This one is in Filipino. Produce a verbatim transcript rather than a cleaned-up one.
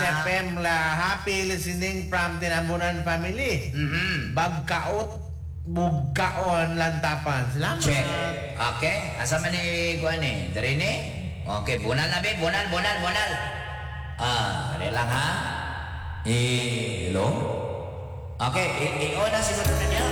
F M la happy listening from Tinambunan family. Mhm. Bagkaot, bugkaon, lantapan. Salamat. Check. Okay. Asa man ni kuan ni? Diri ni? Okay, bunal na be, bunal, bunal, bunal. Ah, dali lang ha. Hello. Okay, i-on na siguro na niya.